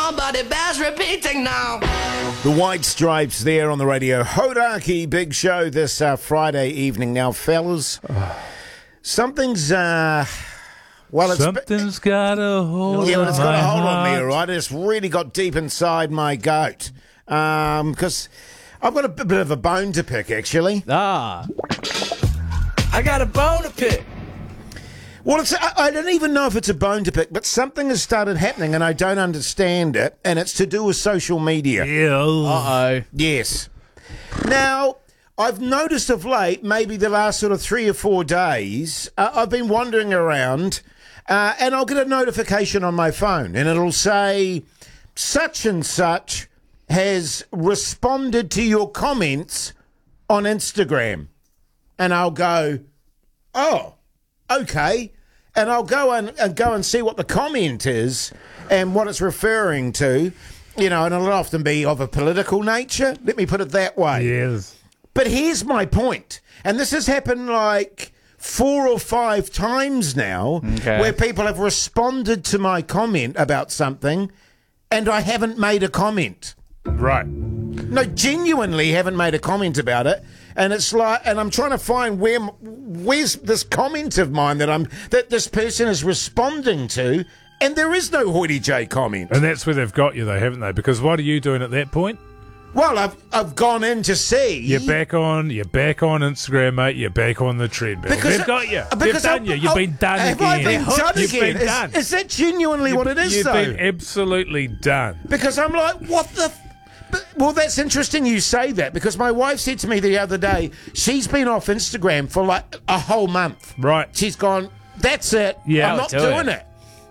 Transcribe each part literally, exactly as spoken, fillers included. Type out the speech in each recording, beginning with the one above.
somebody bears repeating now. The White Stripes there on the radio. Hodaki, big show this uh, Friday evening. Now, fellas, something's, uh, well, it's... Something's got a hold Yeah, well, it's got a hold on me, heart. all right? It's really got deep inside my goat. Um, because I've got a b- bit of a bone to pick, actually. Ah. I got a bone to pick. Well, it's, I, I don't even know if it's a bone to pick, but something has started happening and I don't understand it, and it's to do with social media. Ew. Uh-oh. Yes. Now, I've noticed of late, maybe the last sort of three or four days, uh, I've been wandering around uh, and I'll get a notification on my phone and it'll say, such and such has responded to your comments on Instagram. And I'll go, oh, okay. And I'll go and, and go and see what the comment is and what it's referring to, you know, and it'll often be of a political nature. Let me put it that way. Yes. But here's my point, and this has happened like four or five times now, Okay. where people have responded to my comment about something, and I haven't made a comment. Right. No, genuinely haven't made a comment about it, and it's like, and I'm trying to find where, where's this comment of mine that I'm that this person is responding to, and there is no Hoity J comment. And that's where they've got you, though, haven't they? Because what are you doing at that point? Well, I've I've gone in to see. You're back on. You're back on Instagram, mate. You're back on the treadmill. Because They've got you. They've because done I- you. You've I- been done have again. I been done You've again? been Is, done. is that genuinely what it is, You've though? been absolutely done. Because I'm like, what the... F- but, well, that's interesting you say that, because my wife said to me the other day, she's been off Instagram for like a whole month. Right. She's gone, that's it. Yeah, I'm not do doing it. it.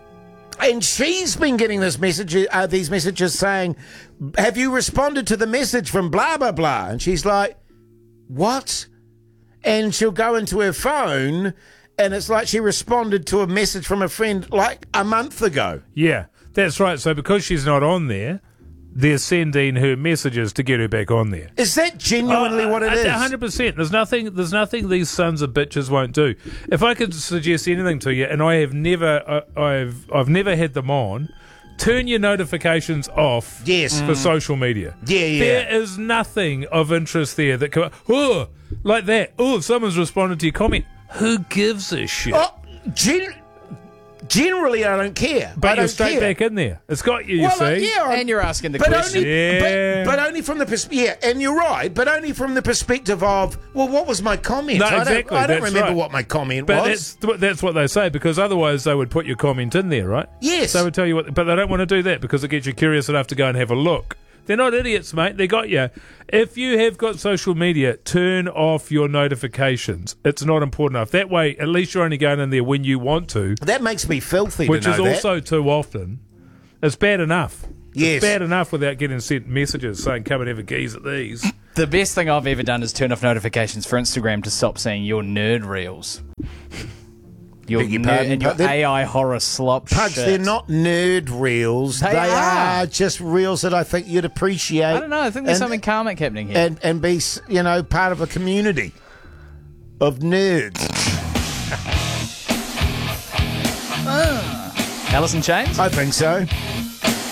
And she's been getting this message, uh, these messages saying, have you responded to the message from blah, blah, blah? And she's like, what? And she'll go into her phone, and it's like she responded to a message from a friend like a month ago. Yeah, that's right. So because she's not on there, they're sending her messages to get her back on there. Is that genuinely what it is? A hundred percent. There's nothing. There's nothing these sons of bitches won't do. If I could suggest anything to you, and I have never, I, I've, I've never had them on. Turn your notifications off. Yes. For social media. Yeah, yeah. There is nothing of interest there that come. Oh, like that. Oh, someone's responded to your comment. Who gives a shit? Oh, gen- generally, I don't care. but I you're don't straight care. back in there. It's got you. You Well, see. uh, yeah, I- And you're asking the but question. only, Yeah. but, but only from the pers- yeah, and you're right, but only from the perspective of, well, what was my comment? No, I exactly, don't, I don't that's remember right. what my comment But was. that's that's what they say, because otherwise they would put your comment in there, right? Yes. They would tell you what, but they don't want to do that because it gets you curious enough to go and have a look. They're not idiots, mate. They got you. If you have got social media, turn off your notifications. It's not important enough. That way, at least you're only going in there when you want to, That makes me filthy. which to is know that. also too often. It's bad enough. Yes. It's bad enough without getting sent messages saying, come and have a geeze at these. The best thing I've ever done is turn off notifications for Instagram to stop seeing your nerd reels. Your Beg your nerd pardon, and your but they're- A I horror slop Pugs, shit. they're not nerd reels. They They, are. are. just reels that I think you'd appreciate. I don't know. I think there's and, something karmic happening here. and and be s- you know part of a community of nerds. Alice in Chains? I think so.